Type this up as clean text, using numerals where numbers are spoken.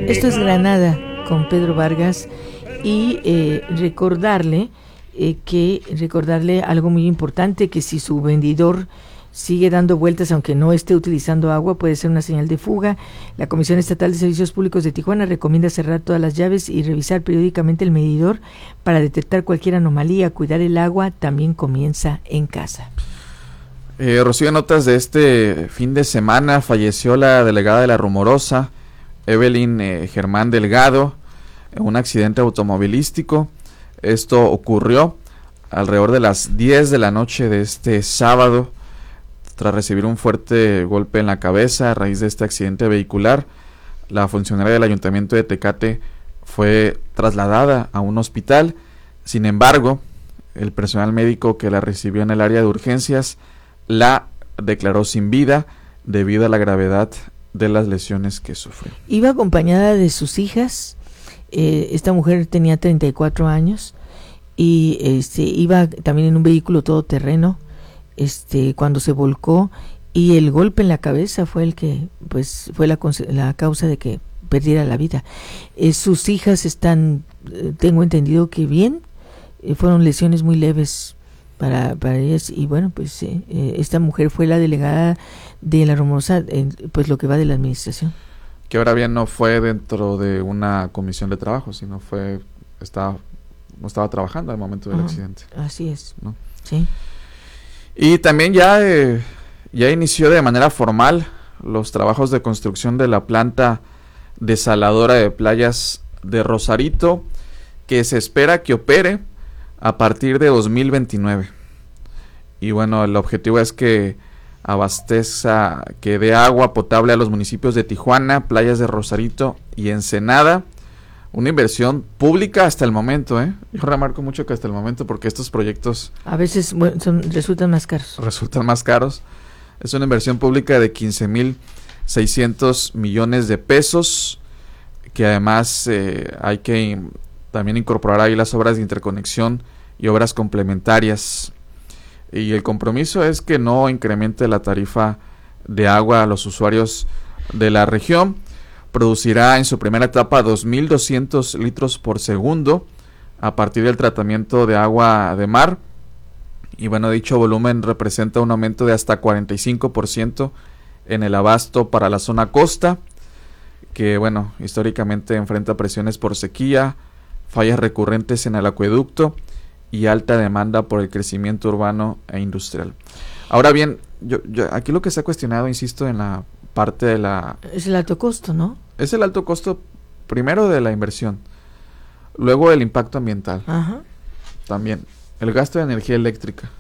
Esto es Granada con Pedro Vargas y recordarle algo muy importante, que si su vendidor sigue dando vueltas aunque no esté utilizando agua, puede ser una señal de fuga. La Comisión Estatal de Servicios Públicos de Tijuana recomienda cerrar todas las llaves y revisar periódicamente el medidor para detectar cualquier anomalía. Cuidar el agua también comienza en casa. Rocío, notas de este fin de semana, falleció la delegada de La Rumorosa, Evelyn Germán Delgado, en un accidente automovilístico. Esto ocurrió alrededor de las 10 de la noche de este sábado, tras recibir un fuerte golpe en la cabeza a raíz de este accidente vehicular. La funcionaria del Ayuntamiento de Tecate fue trasladada a un hospital. Sin embargo, el personal médico que la recibió en el área de urgencias la declaró sin vida debido a la gravedad de las lesiones que sufrió. Iba acompañada de sus hijas. Esta mujer tenía 34 años y iba también en un vehículo todoterreno cuando se volcó, y el golpe en la cabeza fue el que fue la causa de que perdiera la vida. Sus hijas están, tengo entendido que bien, fueron lesiones muy leves para ellas, y bueno, pues esta mujer fue la delegada de La Rumorosa, pues lo que va de la administración. Que ahora bien no fue dentro de una comisión de trabajo, sino no estaba trabajando al momento del accidente. Así es, ¿no? Sí. Y también ya inició de manera formal los trabajos de construcción de la planta desaladora de playas de Rosarito, que se espera que opere a partir de 2029. Y bueno, el objetivo es que que dé agua potable a los municipios de Tijuana, Playas de Rosarito y Ensenada. Una inversión pública hasta el momento, Yo remarco mucho que hasta el momento, porque estos proyectos a veces resultan más caros. Es una inversión pública de 15,600 millones de pesos, que además hay que también incorporar ahí las obras de interconexión y obras complementarias. Y el compromiso es que no incremente la tarifa de agua a los usuarios de la región. Producirá en su primera etapa 2,200 litros por segundo a partir del tratamiento de agua de mar. Y bueno, dicho volumen representa un aumento de hasta 45% en el abasto para la zona costa, que bueno, históricamente enfrenta presiones por sequía, fallas recurrentes en el acueducto y alta demanda por el crecimiento urbano e industrial. Ahora bien, yo aquí lo que se ha cuestionado, insisto, en la parte de la... Es el alto costo, ¿no? Es el alto costo, primero de la inversión, luego el impacto ambiental. Ajá. También el gasto de energía eléctrica.